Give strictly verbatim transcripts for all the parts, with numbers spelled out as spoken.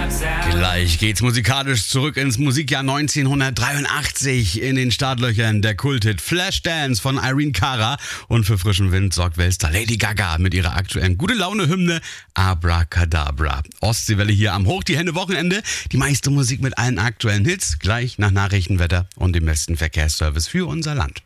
Gleich geht's musikalisch zurück ins Musikjahr neunzehnhundertdreiundachtzig. In den Startlöchern der Kulthit Flashdance von Irene Cara. Und für frischen Wind sorgt Weltstar Lady Gaga mit ihrer aktuellen Gute-Laune-Hymne Abracadabra. Ostseewelle hier am Hoch, die Hände Wochenende. Die meiste Musik mit allen aktuellen Hits. Gleich nach Nachrichtenwetter und dem besten Verkehrsservice für unser Land.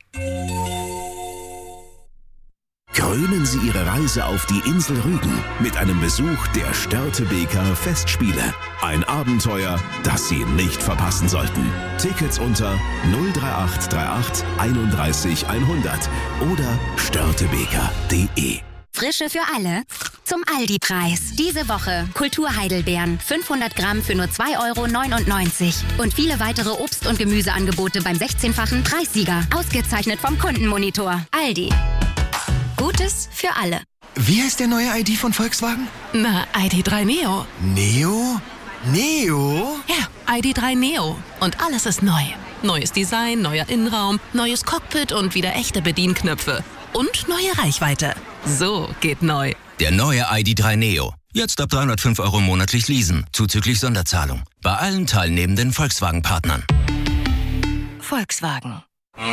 Krönen Sie Ihre Reise auf die Insel Rügen mit einem Besuch der Störtebeker Festspiele. Ein Abenteuer, das Sie nicht verpassen sollten. Tickets unter null drei acht drei acht einunddreißig hundert oder störtebeker punkt de. Frische für alle zum Aldi-Preis. Diese Woche Kulturheidelbeeren, fünfhundert Gramm für nur zwei Euro neunundneunzig. Und viele weitere Obst- und Gemüseangebote beim sechzehnfachen Preissieger. Ausgezeichnet vom Kundenmonitor. Aldi. Gutes für alle. Wie heißt der neue I D von Volkswagen? Na, I D drei Neo. Neo? Neo? Ja, I D drei Neo. Und alles ist neu. Neues Design, neuer Innenraum, neues Cockpit und wieder echte Bedienknöpfe. Und neue Reichweite. So geht neu. Der neue I D drei Neo. Jetzt ab dreihundertfünf Euro monatlich leasen, zuzüglich Sonderzahlung. Bei allen teilnehmenden Volkswagen-Partnern. Volkswagen.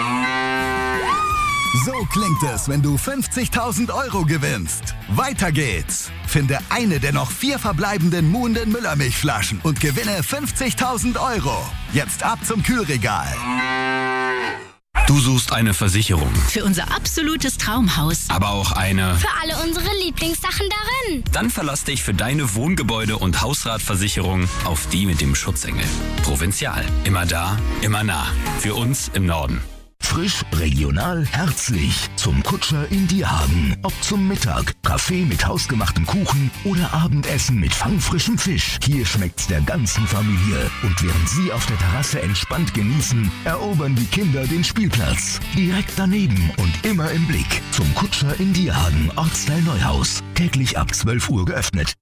So klingt es, wenn du fünfzigtausend Euro gewinnst. Weiter geht's. Finde eine der noch vier verbleibenden muhenden Müllermilchflaschen und gewinne fünfzigtausend Euro. Jetzt ab zum Kühlregal. Du suchst eine Versicherung. Für unser absolutes Traumhaus. Aber auch eine... Für alle unsere Lieblingssachen darin. Dann verlass dich für deine Wohngebäude- und Hausratversicherung auf die mit dem Schutzengel. Provinzial. Immer da, immer nah. Für uns im Norden. Frisch, regional, herzlich. Zum Kutscher in Dierhagen. Ob zum Mittag, Kaffee mit hausgemachtem Kuchen oder Abendessen mit fangfrischem Fisch. Hier schmeckt's der ganzen Familie. Und während Sie auf der Terrasse entspannt genießen, erobern die Kinder den Spielplatz. Direkt daneben und immer im Blick. Zum Kutscher in Dierhagen, Ortsteil Neuhaus. Täglich ab zwölf Uhr geöffnet.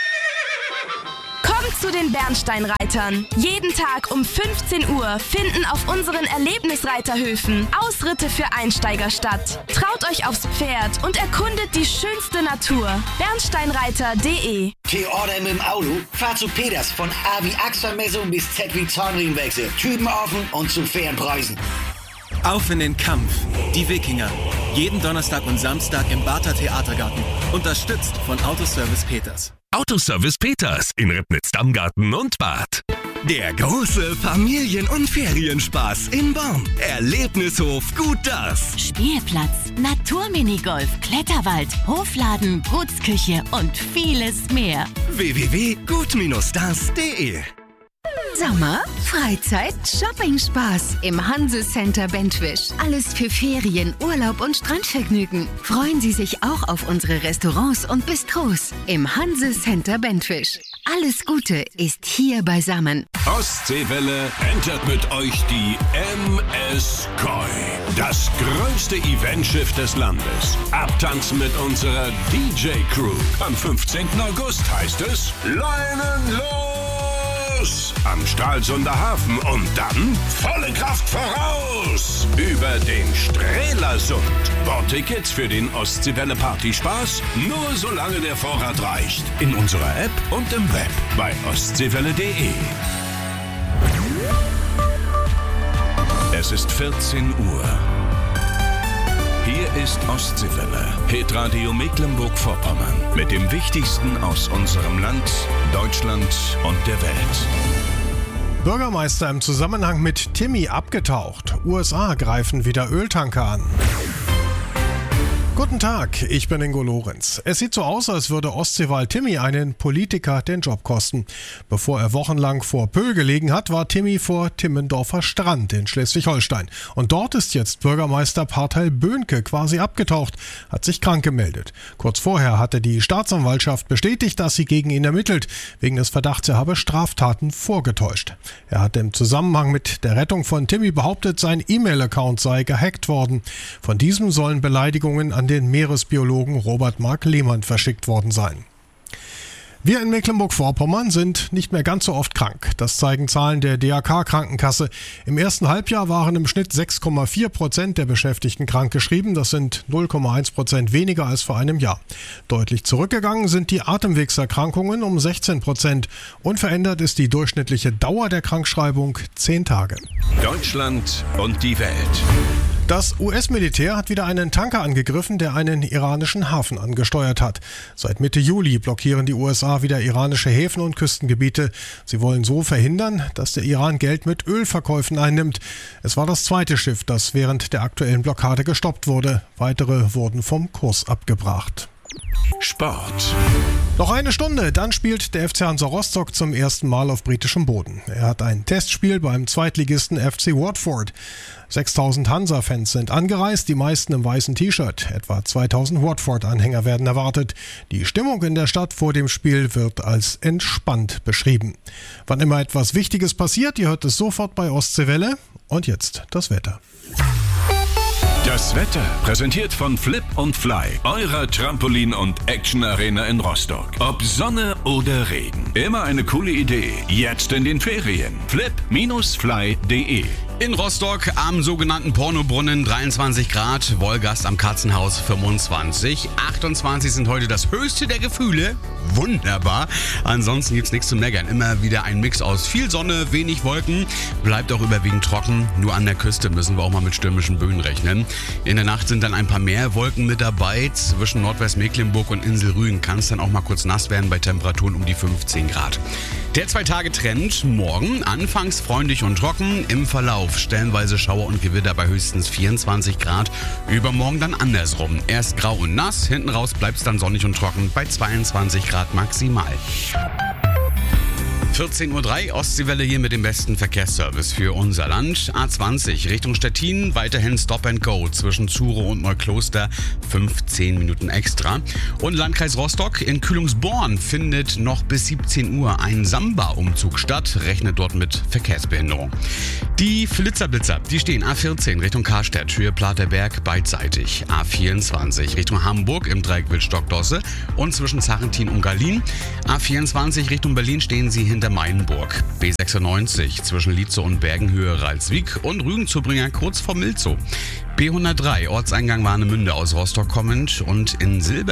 Kommt zu den Bernsteinreitern. Jeden Tag um fünfzehn Uhr finden auf unseren Erlebnisreiterhöfen Ausritte für Einsteiger statt. Traut euch aufs Pferd und erkundet die schönste Natur. bernsteinreiter punkt de. T-Order mit dem Auto? Fahr zu Peters von A wie Achselmessung bis Z wie Zahnriemenwechsel. Typen offen und zu fairen Preisen. Auf in den Kampf. Die Wikinger. Jeden Donnerstag und Samstag im Barther Theatergarten. Unterstützt von Autoservice Peters. Autoservice Peters in Ribnitz-Dammgarten und Bad. Der große Familien- und Ferienspaß in Born. Erlebnishof Gut Das. Spielplatz, Naturminigolf, Kletterwald, Hofladen, Gutsküche und vieles mehr. w w w punkt gut das punkt de. Sommer, Freizeit, Shopping-Spaß im Hanse Center Bentwisch. Alles für Ferien, Urlaub und Strandvergnügen. Freuen Sie sich auch auf unsere Restaurants und Bistros im Hanse Center Bentwisch. Alles Gute ist hier beisammen. Ostseewelle entert mit euch die M S Koi. Das größte Eventschiff des Landes. Abtanzen mit unserer D J-Crew. Am fünfzehnten August heißt es Leinen los! Am Stralsunder Hafen und dann volle Kraft voraus! Über den Strelasund. Bordtickets für den Ostseewelle Partyspaß nur solange der Vorrat reicht. In unserer App und im Web bei ostseewelle punkt de. Es ist vierzehn Uhr. Hier ist Ostseewelle, Hitradio Mecklenburg-Vorpommern. Mit dem Wichtigsten aus unserem Land, Deutschland und der Welt. Bürgermeister im Zusammenhang mit Timmy abgetaucht. U S A greifen wieder Öltanker an. Guten Tag, ich bin Ingo Lorenz. Es sieht so aus, als würde Ostseewal Timmy einen Politiker den Job kosten. Bevor er wochenlang vor Pöhl gelegen hat, war Timmy vor Timmendorfer Strand in Schleswig-Holstein. Und dort ist jetzt Bürgermeister Parteil Böhnke quasi abgetaucht, hat sich krank gemeldet. Kurz vorher hatte die Staatsanwaltschaft bestätigt, dass sie gegen ihn ermittelt, wegen des Verdachts, er habe Straftaten vorgetäuscht. Er hatte im Zusammenhang mit der Rettung von Timmy behauptet, sein E-Mail-Account sei gehackt worden. Von diesem sollen Beleidigungen an den Meeresbiologen Robert Mark Lehmann verschickt worden sein. Wir in Mecklenburg-Vorpommern sind nicht mehr ganz so oft krank. Das zeigen Zahlen der D A K-Krankenkasse. Im ersten Halbjahr waren im Schnitt sechs Komma vier Prozent der Beschäftigten krankgeschrieben. Das sind null Komma eins Prozent weniger als vor einem Jahr. Deutlich zurückgegangen sind die Atemwegserkrankungen um sechzehn Prozent. Unverändert ist die durchschnittliche Dauer der Krankschreibung zehn Tage. Deutschland und die Welt. Das U S-Militär hat wieder einen Tanker angegriffen, der einen iranischen Hafen angesteuert hat. Seit Mitte Juli blockieren die U S A wieder iranische Häfen und Küstengebiete. Sie wollen so verhindern, dass der Iran Geld mit Ölverkäufen einnimmt. Es war das zweite Schiff, das während der aktuellen Blockade gestoppt wurde. Weitere wurden vom Kurs abgebracht. Sport. Noch eine Stunde, dann spielt der F C Hansa Rostock zum ersten Mal auf britischem Boden. Er hat ein Testspiel beim Zweitligisten F C Watford. sechstausend Hansa-Fans sind angereist, die meisten im weißen T-Shirt. Etwa zweitausend Watford-Anhänger werden erwartet. Die Stimmung in der Stadt vor dem Spiel wird als entspannt beschrieben. Wann immer etwas Wichtiges passiert, ihr hört es sofort bei Ostseewelle. Und jetzt das Wetter. Das Wetter präsentiert von Flip und Fly, eurer Trampolin- und Action-Arena in Rostock. Ob Sonne oder Regen, immer eine coole Idee. Jetzt in den Ferien. flip Bindestrich fly punkt de. In Rostock am sogenannten Pornobrunnen dreiundzwanzig Grad, Wolgast am Katzenhaus fünfundzwanzig, achtundzwanzig sind heute das höchste der Gefühle. Wunderbar. Ansonsten gibt's nichts zu meckern. Immer wieder ein Mix aus viel Sonne, wenig Wolken, bleibt auch überwiegend trocken. Nur an der Küste müssen wir auch mal mit stürmischen Böen rechnen. In der Nacht sind dann ein paar mehr Wolken mit dabei. Zwischen Nordwestmecklenburg und Insel Rügen kann es dann auch mal kurz nass werden bei Temperaturen um die fünfzehn Grad. Der Zwei-Tage-Trend morgen anfangs freundlich und trocken, im Verlauf stellenweise Schauer und Gewitter bei höchstens vierundzwanzig Grad. Übermorgen dann andersrum. Erst grau und nass, hinten raus bleibt es dann sonnig und trocken bei zweiundzwanzig Grad maximal. vierzehn Uhr drei, Ostseewelle hier mit dem besten Verkehrsservice für unser Land. A zwanzig Richtung Stettin, weiterhin Stop and Go zwischen Zuro und Neukloster, fünfzehn Minuten extra. Und Landkreis Rostock in Kühlungsborn findet noch bis siebzehn Uhr ein Samba-Umzug statt, rechnet dort mit Verkehrsbehinderung. Die Flitzerblitzer, die stehen A vierzehn Richtung Karstedt, Höhe Platerberg beidseitig. A vierundzwanzig Richtung Hamburg im Dreieck Wittstock-Dosse und zwischen Zachentin und Gallien. A vierundzwanzig Richtung Berlin stehen sie hinter der Mainburg. B sechsundneunzig zwischen Lietzow und Bergenhöhe Ralswiek und Rügenzubringer kurz vor Milzow. B hundertdrei Ortseingang Warnemünde aus Rostock kommend und in Silber